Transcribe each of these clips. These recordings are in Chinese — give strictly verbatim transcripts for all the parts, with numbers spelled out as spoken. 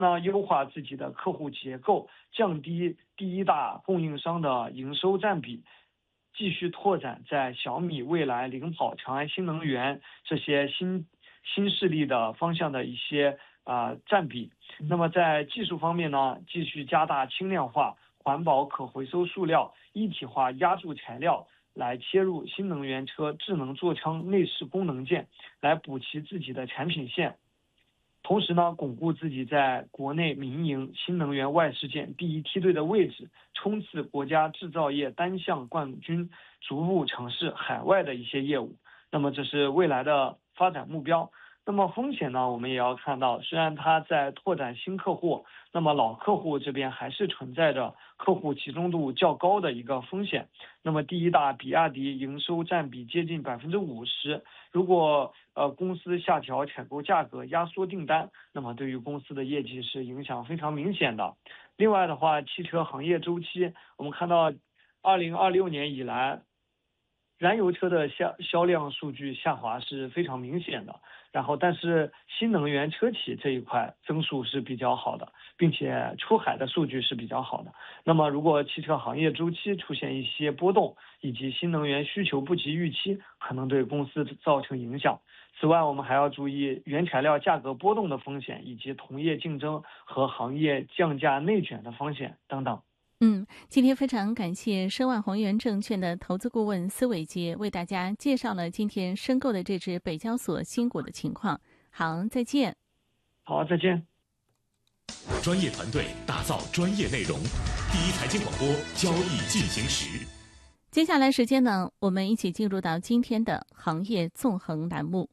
那优化自己的客户结构，降低第一大供应商的营收占比，继续拓展在小米、蔚来、领跑、长安新能源这些新新势力的方向的一些啊、呃、占比。那么在技术方面呢，继续加大轻量化、环保、可回收塑料、一体化压铸材料，来切入新能源车智能座舱内饰功能件，来补齐自己的产品线。同时呢，巩固自己在国内民营新能源外事件第一梯队的位置，冲刺国家制造业单项冠军，逐步尝试海外的一些业务。那么这是未来的发展目标。那么风险呢，我们也要看到，虽然它在拓展新客户，那么老客户这边还是存在着客户集中度较高的一个风险。那么第一大比亚迪营收占比接近百分之五十，如果呃公司下调采购价格、压缩订单，那么对于公司的业绩是影响非常明显的。另外的话，汽车行业周期，我们看到二零二六年以来，燃油车的销销量数据下滑是非常明显的，然后但是新能源车企这一块增速是比较好的，并且出海的数据是比较好的。那么如果汽车行业周期出现一些波动，以及新能源需求不及预期，可能对公司造成影响。此外，我们还要注意原材料价格波动的风险，以及同业竞争和行业降价内卷的风险等等。 嗯，今天非常感谢申万宏源证券的投资顾问司伟杰为大家介绍了今天申购的这只北交所新股的情况。好，再见。 好，再见。 专业团队打造专业内容，第一财经广播，交易进行时。 接下来时间呢，我们一起进入到今天的行业纵横栏目，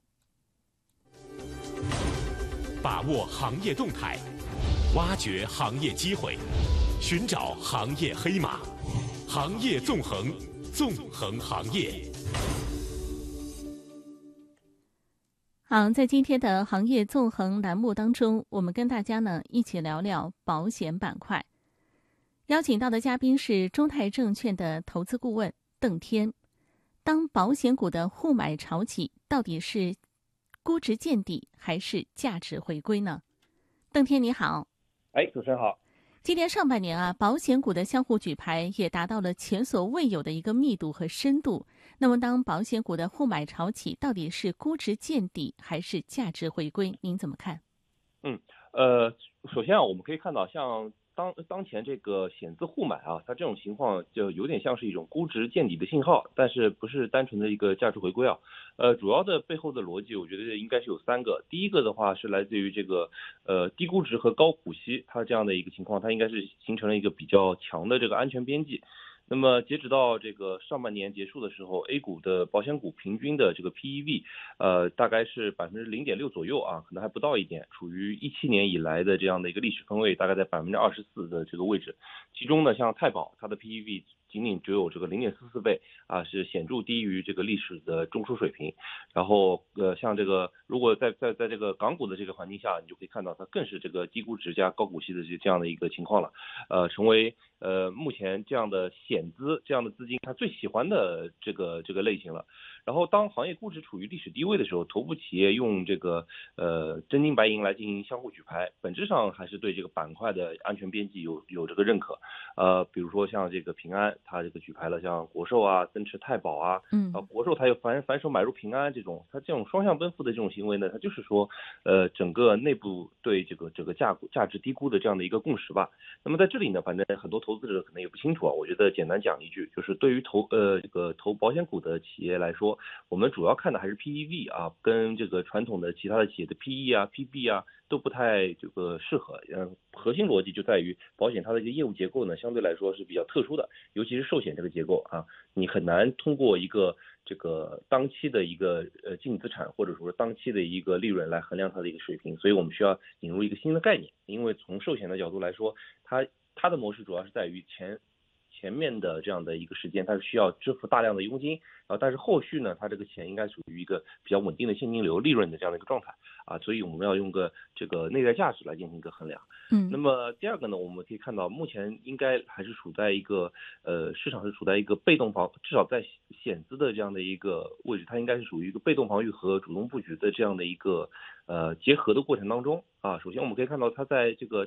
把握行业动态，挖掘行业机会，寻找行业黑马，行业纵横，纵横行业。 好，在今天的行业纵横栏目当中，我们跟大家呢一起聊聊保险板块。邀请到的嘉宾是中泰证券的投资顾问邓天。当保险股的互买潮起，到底是估值见底还是价值回归呢？邓天你好。 哎，主持人好。 今年上半年啊，保险股的相互举牌也达到了前所未有的一个密度和深度。那么当保险股的互买潮起，到底是估值见底还是价值回归？您怎么看？ 嗯，呃，首先啊，我们可以看到像当当前这个险资互买啊，它这种情况就有点像是一种估值见底的信号，但是不是单纯的一个价值回归啊。呃，主要的背后的逻辑，我觉得应该是有三个。第一个的话是来自于这个呃低估值和高股息，它这样的一个情况，它应该是形成了一个比较强的这个安全边际。那么截止到这个上半年结束的时候 ，A 股的保险股平均的这个 P E V， 呃，大概是百分之零点六左右啊，可能还不到一点，处于一七年以来的这样的一个历史分位，大概在百分之二十四的这个位置。其中呢，像太保，它的 P E V 仅仅只有这个零点四四倍啊，是显著低于这个历史的中枢水平。然后呃，像这个如果在在在这个港股的这个环境下，你就可以看到它更是这个低估值加高股息的这这样的一个情况了，呃，成为呃目前这样的险资这样的资金它最喜欢的这个这个类型了。然后当行业估值处于历史低位的时候，头部企业用这个呃真金白银来进行相互举牌，本质上还是对这个板块的安全边际有有这个认可。呃，比如说像这个平安，它这个举牌了像国寿啊、增持太保啊， 嗯， 啊国寿它又反反手买入平安这种，它这种双向奔赴的这种行为呢，它就是说，呃，整个内部对这个这个价价值低估的这样的一个共识吧。那么在这里呢，反正很多投资者可能也不清楚啊，我觉得简单讲一句，就是对于投呃这个投保险股的企业来说，我们主要看的还是 P E V 啊，跟这个传统的其他的企业的 P E 啊、P B 啊都不太这个适合。嗯，核心逻辑就在于保险它的一个业务结构呢，相对来说是比较特殊的，尤其是寿险这个结构啊，你很难通过一个这个当期的一个呃净资产或者说当期的一个利润来衡量它的一个水平，所以我们需要引入一个新的概念。因为从寿险的角度来说，它它的模式主要是在于前前面的这样的一个时间，它是需要支付大量的佣金，然后但是后续呢，它这个钱应该属于一个比较稳定的现金流利润的这样的一个状态啊，所以我们要用个这个内在价值来进行一个衡量。 嗯， 那么第二个呢，我们可以看到目前应该还是处在一个呃市场是处在一个被动防，至少在险资的这样的一个位置，它应该是属于一个被动防御和主动布局的这样的一个呃结合的过程当中啊。首先我们可以看到它在这个